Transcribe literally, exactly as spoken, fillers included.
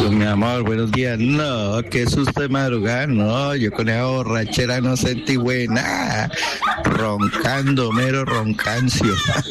Carlos, mi amor, buenos días. No, qué susto de madrugar, no, yo con esa borrachera no sentí buena. Roncando, mero roncancio.